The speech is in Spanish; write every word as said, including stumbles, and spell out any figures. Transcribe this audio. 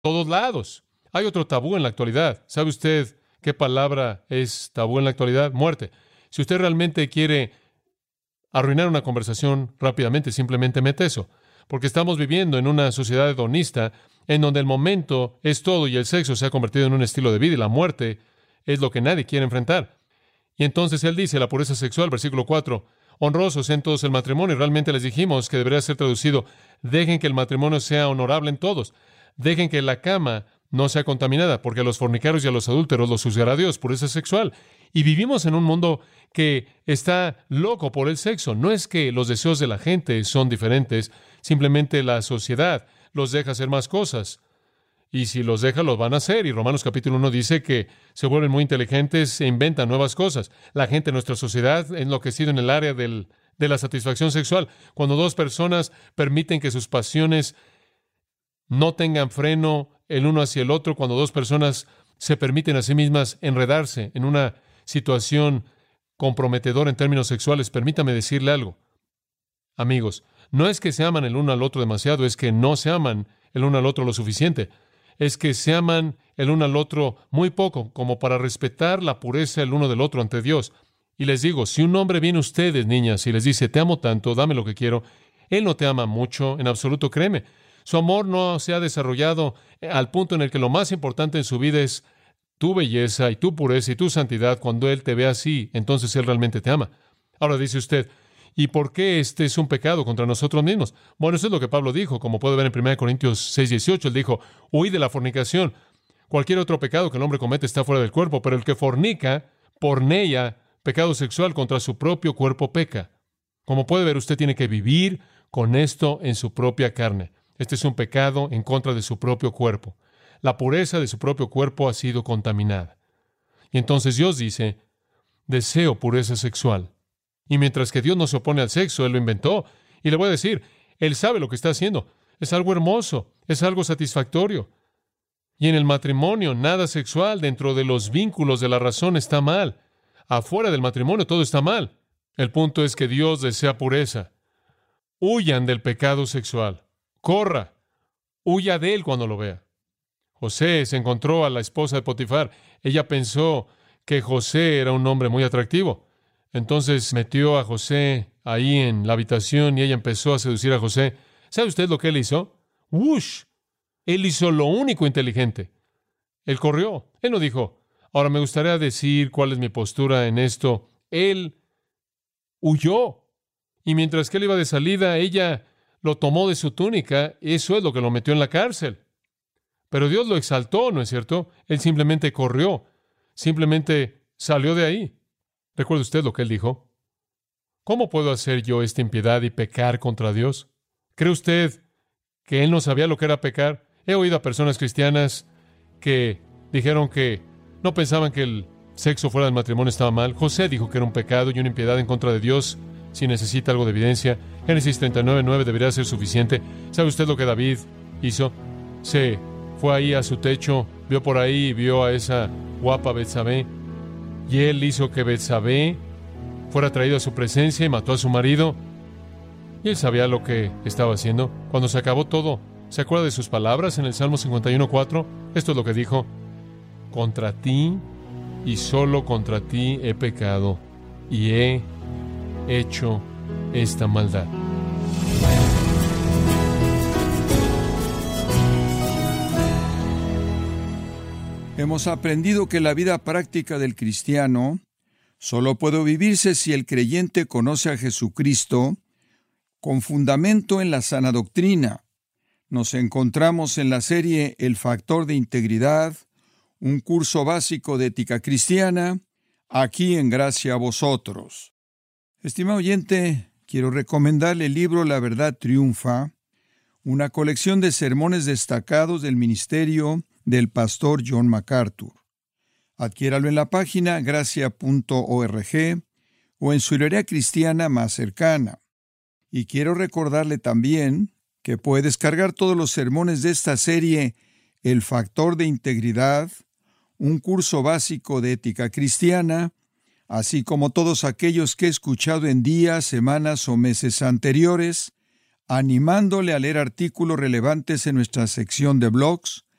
todos lados. Hay otro tabú en la actualidad. ¿Sabe usted qué palabra es tabú en la actualidad? Muerte. Si usted realmente quiere arruinar una conversación rápidamente, simplemente mete eso. Porque estamos viviendo en una sociedad hedonista en donde el momento es todo y el sexo se ha convertido en un estilo de vida y la muerte es lo que nadie quiere enfrentar. Y entonces él dice, la pureza sexual, versículo cuatro, honrosos en todos el matrimonio. Y realmente les dijimos que debería ser traducido, dejen que el matrimonio sea honorable en todos. Dejen que la cama no sea contaminada, porque a los fornicarios y a los adúlteros los juzgará Dios, pureza sexual. Y vivimos en un mundo que está loco por el sexo. No es que los deseos de la gente son diferentes, simplemente la sociedad los deja hacer más cosas. Y si los deja, los van a hacer. Y Romanos capítulo uno dice que se vuelven muy inteligentes e inventan nuevas cosas. La gente en nuestra sociedad ha enloquecido en el área del, de la satisfacción sexual. Cuando dos personas permiten que sus pasiones no tengan freno el uno hacia el otro, cuando dos personas se permiten a sí mismas enredarse en una situación comprometedora en términos sexuales, permítame decirle algo. Amigos, no es que se aman el uno al otro demasiado, es que no se aman el uno al otro lo suficiente. Es que se aman el uno al otro muy poco, como para respetar la pureza el uno del otro ante Dios. Y les digo, si un hombre viene a ustedes, niñas, y les dice, te amo tanto, dame lo que quiero, él no te ama mucho, en absoluto, créeme. Su amor no se ha desarrollado al punto en el que lo más importante en su vida es tu belleza y tu pureza y tu santidad. Cuando él te ve así, entonces él realmente te ama. Ahora dice usted, ¿y por qué este es un pecado contra nosotros mismos? Bueno, eso es lo que Pablo dijo, como puede ver en primera Corintios seis dieciocho. Él dijo, huid de la fornicación. Cualquier otro pecado que el hombre comete está fuera del cuerpo, pero el que fornica, porneia, pecado sexual contra su propio cuerpo peca. Como puede ver, usted tiene que vivir con esto en su propia carne. Este es un pecado en contra de su propio cuerpo. La pureza de su propio cuerpo ha sido contaminada. Y entonces Dios dice, deseo pureza sexual. Y mientras que Dios no se opone al sexo, Él lo inventó. Y le voy a decir, Él sabe lo que está haciendo. Es algo hermoso, es algo satisfactorio. Y en el matrimonio, nada sexual dentro de los vínculos de la razón está mal. Afuera del matrimonio todo está mal. El punto es que Dios desea pureza. Huyan del pecado sexual. Corra. Huya de él cuando lo vea. José se encontró a la esposa de Potifar. Ella pensó que José era un hombre muy atractivo. Entonces metió a José ahí en la habitación y ella empezó a seducir a José. ¿Sabe usted lo que él hizo? ¡Wush! Él hizo lo único inteligente. Él corrió. Él no dijo, ahora me gustaría decir cuál es mi postura en esto. Él huyó. Y mientras que él iba de salida, ella lo tomó de su túnica. Eso es lo que lo metió en la cárcel. Pero Dios lo exaltó, ¿no es cierto? Él simplemente corrió. Simplemente salió de ahí. ¿Recuerda usted lo que él dijo? ¿Cómo puedo hacer yo esta impiedad y pecar contra Dios? ¿Cree usted que él no sabía lo que era pecar? He oído a personas cristianas que dijeron que no pensaban que el sexo fuera del matrimonio estaba mal. José dijo que era un pecado y una impiedad en contra de Dios. Si necesita algo de evidencia, Génesis treinta y nueve nueve debería ser suficiente. ¿Sabe usted lo que David hizo? Se fue ahí a su techo, vio por ahí y vio a esa guapa Betsabé. Y él hizo que Betsabé fuera traído a su presencia y mató a su marido. Y él sabía lo que estaba haciendo. Cuando se acabó todo, ¿se acuerda de sus palabras en el Salmo cincuenta y uno cuatro? Esto es lo que dijo: contra ti y solo contra ti he pecado y he hecho esta maldad. Hemos aprendido que la vida práctica del cristiano solo puede vivirse si el creyente conoce a Jesucristo con fundamento en la sana doctrina. Nos encontramos en la serie El Factor de Integridad, un curso básico de ética cristiana, aquí en Gracia a Vosotros. Estimado oyente, quiero recomendarle el libro La Verdad Triunfa, una colección de sermones destacados del ministerio del pastor John MacArthur. Adquiéralo en la página gracia punto org o en su librería cristiana más cercana. Y quiero recordarle también que puede descargar todos los sermones de esta serie El Factor de Integridad, un curso básico de ética cristiana, así como todos aquellos que he escuchado en días, semanas o meses anteriores, animándole a leer artículos relevantes en nuestra sección de blogs,